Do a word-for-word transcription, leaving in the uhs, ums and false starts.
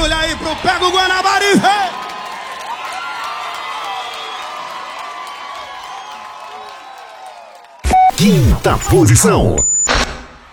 barulho aí pro Pega o Guanabara e vem! Quinta posição.